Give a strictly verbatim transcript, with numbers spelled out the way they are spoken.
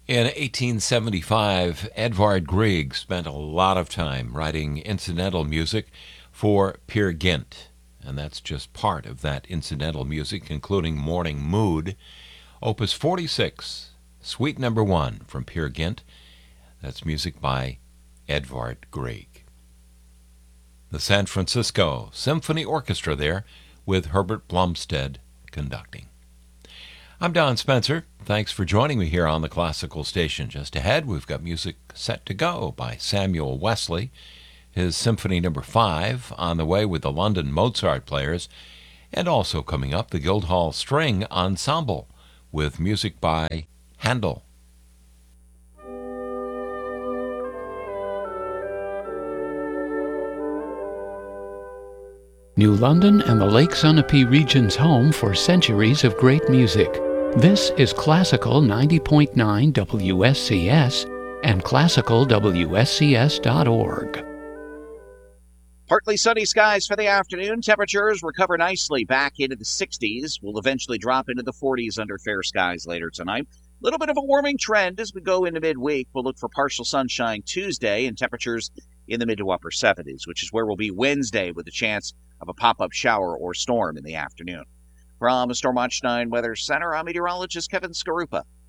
In eighteen seventy-five, Edvard Grieg spent a lot of time writing incidental music for Peer Gynt, and that's just part of that incidental music, including Morning Mood, Opus forty-six, Suite Number One from Peer Gynt. That's music by Edvard Grieg. The San Francisco Symphony Orchestra there, with Herbert Blumstead conducting. I'm Don Spencer. Thanks for joining me here on the Classical Station. Just ahead, we've got music set to go by Samuel Wesley, his Symphony Number Five on the way with the London Mozart Players, and also coming up, the Guildhall String Ensemble with music by Handel. New London and the Lake Sunapee region's home for centuries of great music. This is Classical ninety point nine W S C S and classical W S C S dot org. Partly sunny skies for the afternoon. Temperatures recover nicely back into the sixties. We'll eventually drop into the forties under fair skies later tonight. A little bit of a warming trend as we go into midweek. We'll look for partial sunshine Tuesday and temperatures in the mid to upper seventies, which is where we'll be Wednesday with a chance of a pop-up shower or storm in the afternoon. From Storm Watch nine Weather Center, I'm meteorologist Kevin Skarupa.